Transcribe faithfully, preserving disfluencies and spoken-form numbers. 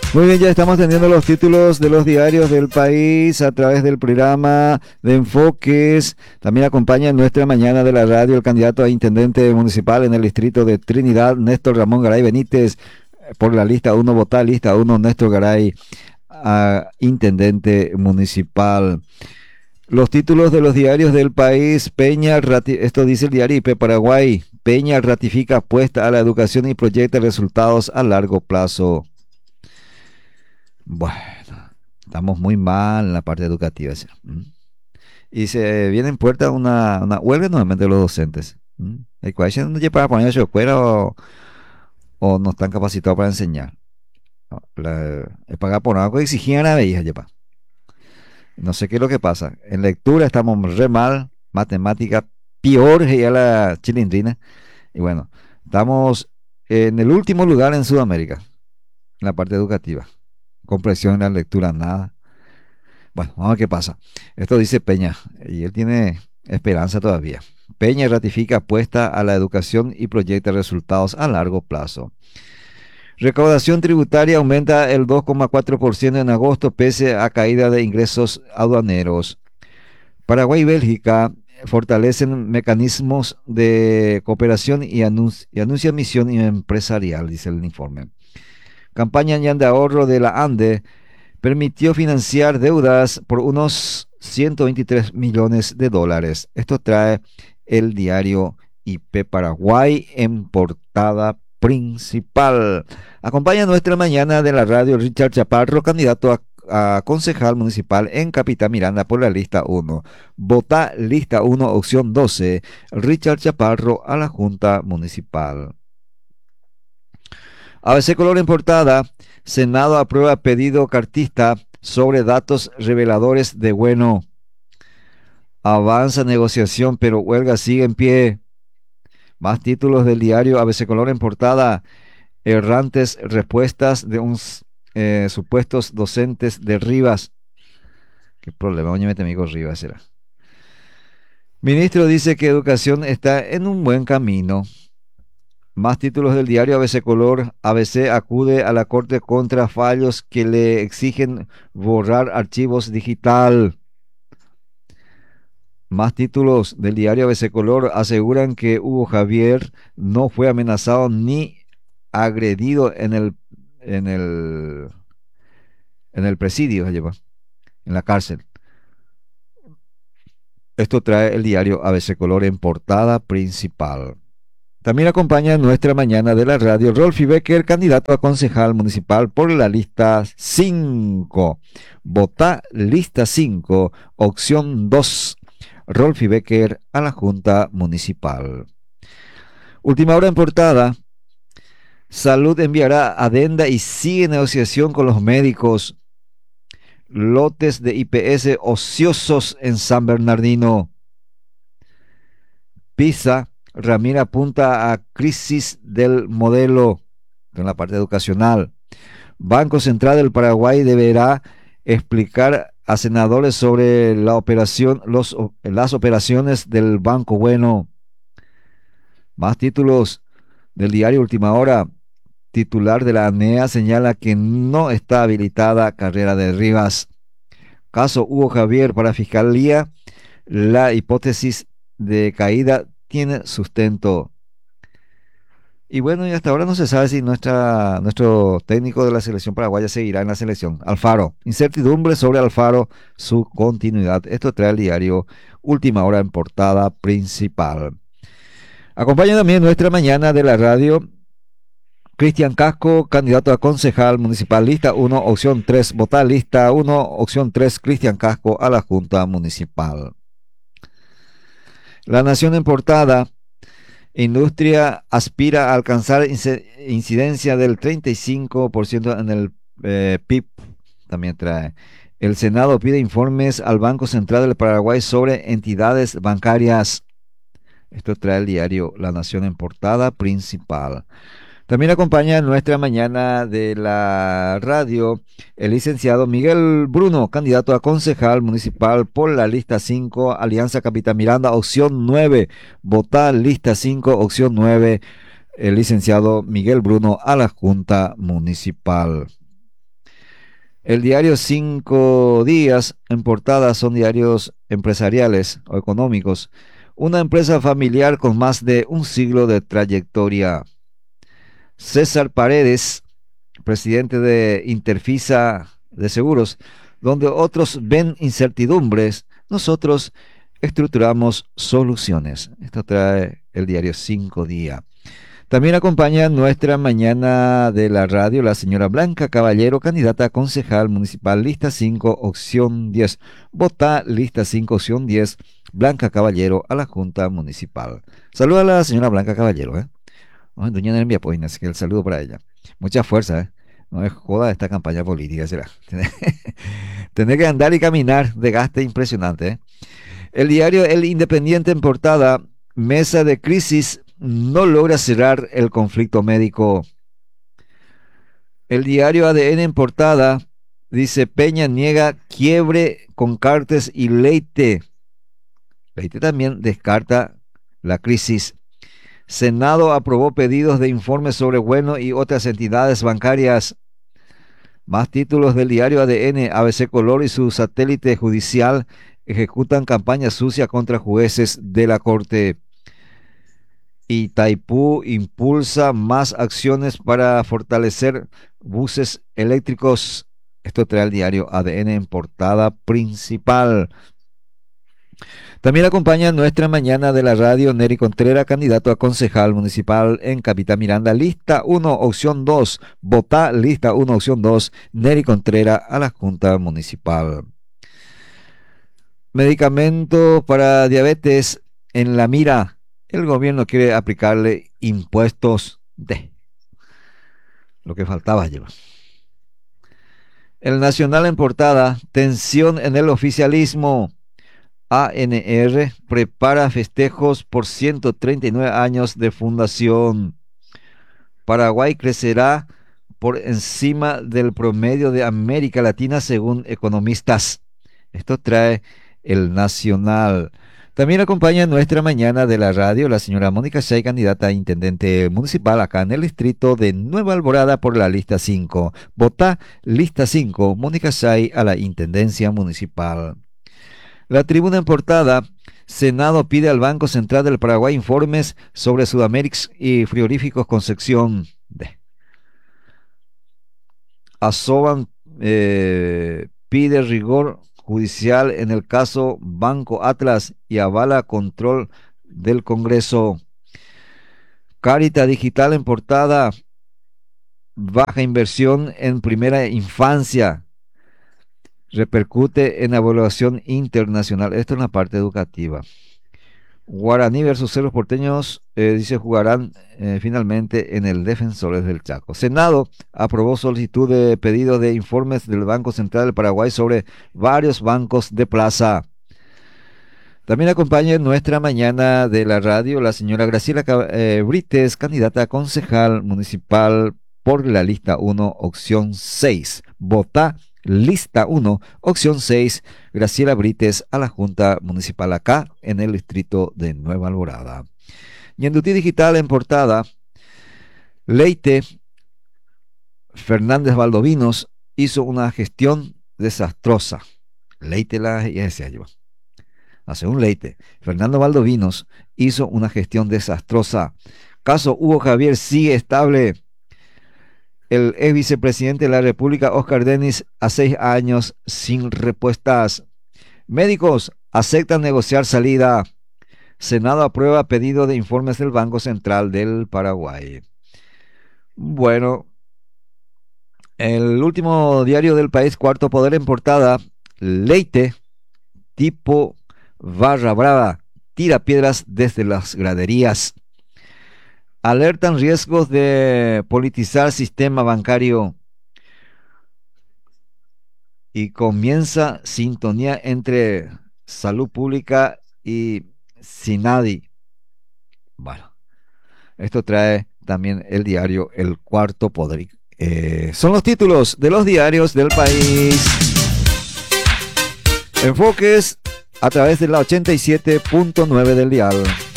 Muy bien, ya estamos teniendo los títulos de los diarios del país a través del programa de Enfoques. También acompaña en nuestra mañana de la radio el candidato a intendente municipal en el distrito de Trinidad, Néstor Ramón Garay Benítez. Por la lista uno, vota lista uno, Néstor Garay, a intendente municipal. Los títulos de los diarios del país. Peña, rati- esto dice el diario I P Paraguay. Peña ratifica apuesta a la educación y proyecta resultados a largo plazo. Bueno, estamos muy mal en la parte educativa. ¿Sí? ¿Mm? Y se viene en puerta una, una huelga nuevamente de los docentes. ¿Mm? El cual no llega para poner su escuela o, o no están capacitados para enseñar. No, la, el pagar por algo exigían a la hija, yepa. No sé qué es lo que pasa. En lectura estamos re mal, matemática peor que ya la chilindrina. Y bueno, estamos en el último lugar en Sudamérica, en la parte educativa. Comprensión en la lectura, nada. Bueno, vamos a ver qué pasa. Esto dice Peña, y él tiene esperanza todavía. Peña ratifica apuesta a la educación y proyecta resultados a largo plazo. Recaudación tributaria aumenta el dos coma cuatro por ciento en agosto pese a caída de ingresos aduaneros. Paraguay y Bélgica fortalecen mecanismos de cooperación y, anunci y anuncian misión empresarial, dice el informe. Campaña de ahorro de la ANDE permitió financiar deudas por unos ciento veintitrés millones de dólares. Esto trae el diario I P Paraguay en portada principal. Acompaña nuestra mañana de la radio Richard Chaparro, candidato a, a concejal municipal en Capitán Miranda por la lista uno. Vota lista uno, opción doce. Richard Chaparro a la Junta Municipal. A B C Color en portada. Senado aprueba pedido cartista sobre datos reveladores de Bueno. Avanza negociación, pero huelga sigue en pie. Más títulos del diario A B C Color en portada. Errantes respuestas de unos eh, supuestos docentes de Rivas. ¿Qué problema? Oye, mete amigo Rivas será. Ministro dice que educación está en un buen camino. Más títulos del diario A B C Color. A B C acude a la Corte contra fallos que le exigen borrar archivos digital. Más títulos del diario A B C Color aseguran que Hugo Javier no fue amenazado ni agredido en el en el en el presidio, en la cárcel. Esto trae el diario A B C Color en portada principal. También acompaña en nuestra mañana de la radio Rolfi Becker, candidato a concejal municipal por la lista cinco. Vota lista cinco, opción dos. Rolfi Becker a la Junta Municipal. Última hora en portada. Salud enviará adenda y sigue negociación con los médicos. Lotes de I P S ociosos en San Bernardino. PISA, Ramírez apunta a crisis del modelo en la parte educacional. Banco Central del Paraguay deberá explicar a senadores sobre la operación, los, las operaciones del Banco Bueno. Más títulos del diario Última Hora. Titular de la A N E A señala que no está habilitada carrera de Rivas. Caso Hugo Javier para Fiscalía. La hipótesis de caída tiene sustento. Y bueno, y hasta ahora no se sabe si nuestra, nuestro técnico de la selección paraguaya seguirá en la selección. Alfaro. Incertidumbre sobre Alfaro, su continuidad. Esto trae el diario Última Hora en portada principal. Acompaña también nuestra mañana de la radio Cristian Casco, candidato a concejal municipal, lista uno, opción tres. Votar lista uno, opción tres, Cristian Casco a la Junta Municipal. La Nación en portada. Industria aspira a alcanzar incidencia del treinta y cinco por ciento en el eh, P I B. También trae. El Senado pide informes al Banco Central del Paraguay sobre entidades bancarias. Esto trae el diario La Nación en portada principal. También acompaña en nuestra mañana de la radio el licenciado Miguel Bruno, candidato a concejal municipal por la lista cinco, Alianza Capitán Miranda, opción nueve. Votar lista cinco, opción nueve, el licenciado Miguel Bruno a la Junta Municipal. El diario Cinco Días, en portada, son diarios empresariales o económicos. Una empresa familiar con más de un siglo de trayectoria. César Paredes, presidente de Interfisa de Seguros, donde otros ven incertidumbres, nosotros estructuramos soluciones. Esto trae el diario Cinco Días. También acompaña nuestra mañana de la radio la señora Blanca Caballero, candidata a concejal municipal, lista cinco, opción diez. Vota lista cinco, opción diez, Blanca Caballero a la Junta Municipal. Saluda a la señora Blanca Caballero, ¿eh? Oh, doña Nervia Poina, así que el saludo para ella. Mucha fuerza, ¿eh? No es joda esta campaña política, será. Tener que andar y caminar de gasto impresionante, ¿eh? El diario El Independiente en portada, mesa de crisis no logra cerrar el conflicto médico. El diario A D N en portada dice Peña niega quiebre con Cartes y Leite. Leite también descarta la crisis. Senado aprobó pedidos de informes sobre Bueno y otras entidades bancarias. Más títulos del diario A D N. A B C Color y su satélite judicial ejecutan campaña sucia contra jueces de la Corte. Itaipú impulsa más acciones para fortalecer buses eléctricos. Esto trae el diario A D N en portada principal. También acompaña nuestra mañana de la radio Nery Contreras, candidato a concejal municipal en Capitán Miranda. Lista uno, opción dos. Vota lista uno, opción dos. Nery Contreras a la Junta Municipal. Medicamentos para diabetes en la mira. El gobierno quiere aplicarle impuestos de lo que faltaba llevar. El Nacional en portada, tensión en el oficialismo. A N R prepara festejos por ciento treinta y nueve años de fundación. Paraguay crecerá por encima del promedio de América Latina según economistas. Esto trae el Nacional. También acompaña nuestra mañana de la radio la señora Mónica Shay, candidata a intendente municipal acá en el distrito de Nueva Alborada por la lista cinco. Vota lista cinco, Mónica Shay a la intendencia municipal. La Tribuna en portada, Senado pide al Banco Central del Paraguay informes sobre Sudamérica y frigoríficos con sección D. Asoban eh, pide rigor judicial en el caso Banco Atlas y avala control del Congreso. Carita Digital en portada, baja inversión en primera infancia, repercute en evaluación internacional. Esto es la parte educativa. Guaraní versus Cerros Porteños, eh, dice, jugarán eh, finalmente en el Defensores del Chaco. Senado aprobó solicitud de pedido de informes del Banco Central del Paraguay sobre varios bancos de plaza. También acompaña en nuestra mañana de la radio la señora Graciela eh, Brites, candidata a concejal municipal por la lista uno, opción seis. Vota lista uno, opción seis, Graciela Brites a la Junta Municipal acá en el distrito de Nueva Alborada. Ñandutí Digital en portada, Leite Fernández Valdovinos hizo una gestión desastrosa. Leite la ya decía yo. Según Leite, Fernando Valdovinos hizo una gestión desastrosa. Caso Hugo Javier sigue estable. El ex vicepresidente de la República, Oscar Denis, a seis años sin respuestas. Médicos aceptan negociar salida. Senado aprueba pedido de informes del Banco Central del Paraguay. Bueno, el último diario del país, Cuarto Poder en portada, Leite, tipo barra brava, tira piedras desde las graderías. Alertan riesgos de politizar sistema bancario y comienza sintonía entre salud pública y SINADI. Bueno, esto trae también el diario El Cuarto Poder. Eh, son los títulos de los diarios del país. Enfoques a través de la ochenta y siete punto nueve del dial.